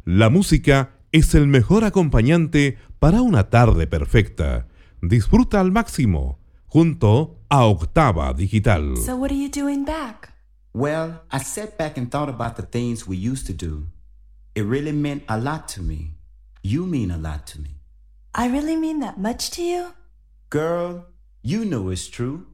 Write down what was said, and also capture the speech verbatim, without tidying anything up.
La música es el mejor acompañante para una tarde perfecta. Disfruta al máximo junto a Octava Digital. So what are you doing back? Well, I sat back and thought about the things we used to do. It really meant a lot to me. You mean a lot to me. I really mean that much to you? Girl, you know it's true.